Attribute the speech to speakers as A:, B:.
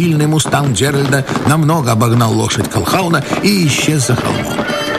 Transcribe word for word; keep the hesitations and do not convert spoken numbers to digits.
A: Сильный мустанг Джеральда намного обогнал лошадь Колхауна и исчез за холмом.